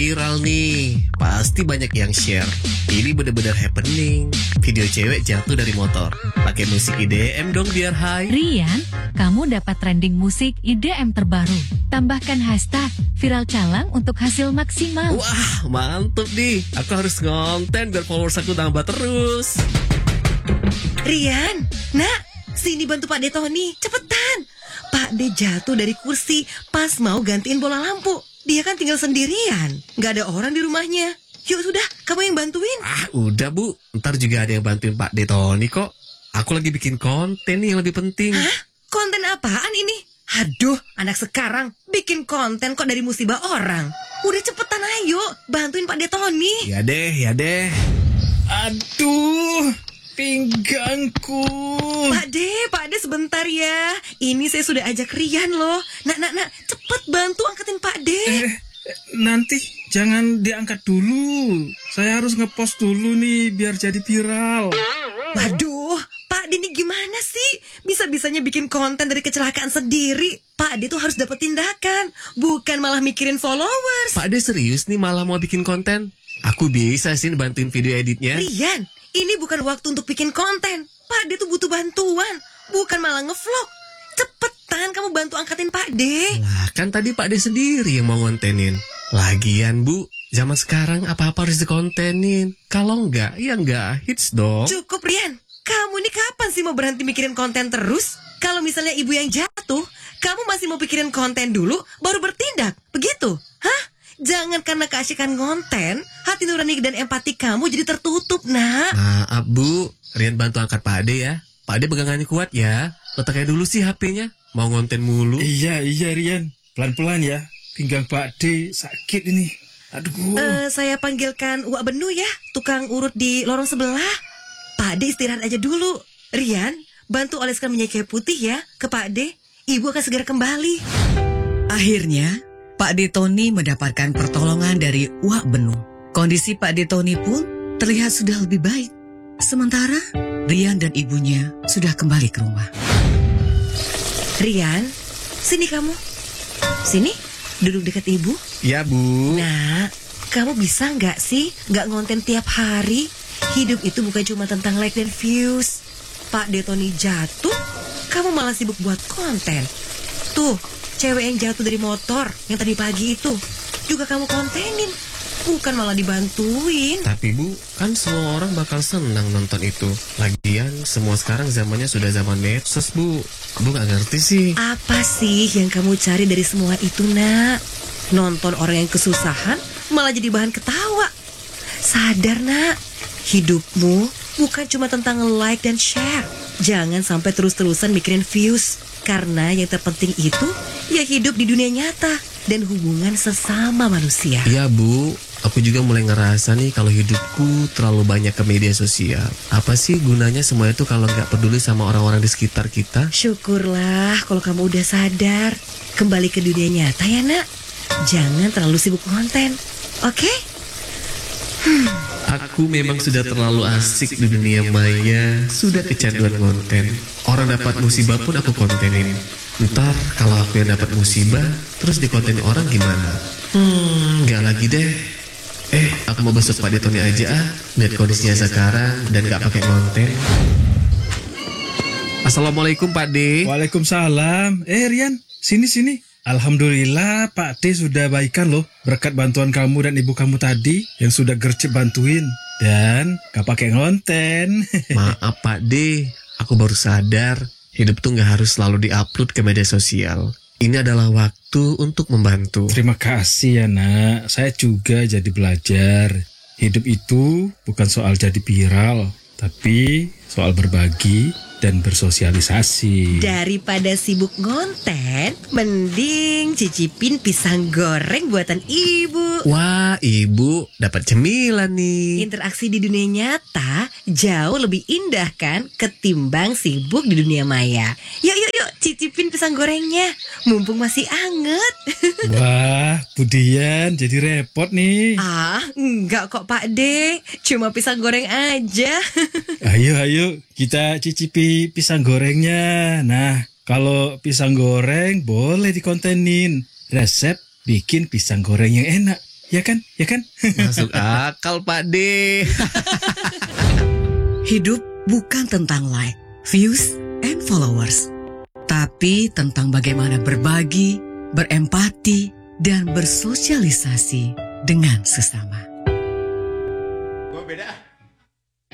viral nih. Pasti banyak yang share. Ini bener-bener happening. Video cewek jatuh dari motor. Pakai musik IDM dong biar high. Rian, kamu dapat trending musik IDM terbaru. Tambahkan hashtag viral calang untuk hasil maksimal. Wah, mantep nih. Aku harus ngonten biar followers aku tambah terus. Rian, nak, sini bantu Pak De Tony, cepetan. Pak De jatuh dari kursi pas mau gantiin bola lampu. Dia kan tinggal sendirian, gak ada orang di rumahnya. Yuk sudah, kamu yang bantuin. Udah Bu, ntar juga ada yang bantuin Pak De Tony kok. Aku lagi bikin konten nih yang lebih penting. Hah? Konten apaan ini? Aduh, anak sekarang bikin konten kok dari musibah orang. Udah cepetan ayo, bantuin Pak De Tony. Ya deh. Aduh, pinggangku. Pak De sebentar ya. Ini saya sudah ajak Rian loh. Nak, cepet bantu angkatin Pak De. Nanti jangan diangkat dulu. Saya harus ngepost dulu nih biar jadi viral. Waduh, Pak De ini gimana sih? Bisa-bisanya bikin konten dari kecelakaan sendiri. Pak De tuh harus dapat tindakan, bukan malah mikirin followers. Pak De serius nih malah mau bikin konten? Aku bisa sih bantuin video editnya. Rian, ini bukan waktu untuk bikin konten. Pak De tuh butuh bantuan, bukan malah ngevlog. Cepetan kamu bantu angkatin Pak De. Lah kan tadi Pak De sendiri yang mau ngontenin. Lagian Bu, zaman sekarang apa-apa harus dikontenin. Kalau enggak, ya enggak hits dong. Cukup Rian, kamu ini kapan sih mau berhenti mikirin konten terus? Kalau misalnya ibu yang jatuh, kamu masih mau pikirin konten dulu, baru bertindak, begitu? Hah? Jangan karena keasikan konten, hati nurani dan empati kamu jadi tertutup, nak. Maaf Bu, Rian bantu angkat Pak De ya. Pak De pegangannya kuat ya. Letaknya dulu sih HP-nya. Mau ngonten mulu. Iya Rian, pelan-pelan ya. Pinggang Pak De sakit ini. Aduh. Saya panggilkan Wak Benu ya, tukang urut di lorong sebelah. Pak De istirahat aja dulu. Rian, bantu oleskan minyak kayu putih ya ke Pak De. Ibu akan segera kembali. Akhirnya, Pak De Tony mendapatkan pertolongan dari Wak Benu. Kondisi Pak De Tony pun terlihat sudah lebih baik. Sementara, Rian dan ibunya sudah kembali ke rumah. Rian, sini kamu. Sini, duduk dekat ibu. Ya Bu. Nah, kamu bisa nggak sih nggak ngonten tiap hari? Hidup itu bukan cuma tentang like dan views. Pak De Tony jatuh, kamu malah sibuk buat konten. Tuh, cewek yang jatuh dari motor yang tadi pagi itu juga kamu kontenin, bukan malah dibantuin. Tapi Bu, kan semua orang bakal senang nonton itu. Lagian semua sekarang zamannya sudah zaman medsos Bu. Bu gak ngerti sih. Apa sih yang kamu cari dari semua itu, nak? Nonton orang yang kesusahan malah jadi bahan ketawa. Sadar, nak. Hidupmu bukan cuma tentang like dan share. Jangan sampai terus-terusan mikirin views. Karena yang terpenting itu ya hidup di dunia nyata dan hubungan sesama manusia. Iya Bu, aku juga mulai ngerasa nih kalau hidupku terlalu banyak ke media sosial. Apa sih gunanya semua itu kalau nggak peduli sama orang-orang di sekitar kita? Syukurlah kalau kamu udah sadar. Kembali ke dunia nyata ya, nak. Jangan terlalu sibuk konten, oke? Aku memang sudah terlalu asik di dunia maya. Sudah kecanduan konten. Orang dapat musibah pun aku kontenin. Ntar kalau aku yang dapat musibah terus dikontenin orang gimana? Nggak lagi deh. Aku mau besok Pak De Tony aja lihat kondisinya sekarang dan nggak pakai konten. Assalamualaikum Pak De. Waalaikumsalam. Rian, sini. Alhamdulillah Pak De sudah baikan loh. Berkat bantuan kamu dan ibu kamu tadi yang sudah gercep bantuin. Dan gak pakai ngonten. Maaf Pak De, aku baru sadar hidup tuh gak harus selalu diupload ke media sosial. Ini adalah waktu untuk membantu. Terima kasih ya nak. Saya juga jadi belajar. Hidup itu bukan soal jadi viral, tapi soal berbagi dan bersosialisasi. Daripada sibuk ngonten, mending cicipin pisang goreng buatan ibu. Wah, ibu dapat cemilan nih. Interaksi di dunia nyata jauh lebih indah kan ketimbang sibuk di dunia maya. Yuk, cicipin pisang gorengnya. Mumpung masih anget. Wah, Budian jadi repot nih. Enggak kok Pak De. Cuma pisang goreng aja. Ayo, kita cicipi pisang gorengnya. Nah, kalau pisang goreng boleh dikontenin. Resep bikin pisang goreng yang enak. Ya kan? Ya kan? Masuk akal Pak D. Hidup bukan tentang like, views, and followers. Tapi tentang bagaimana berbagi, berempati, dan bersosialisasi dengan sesama. Gue beda.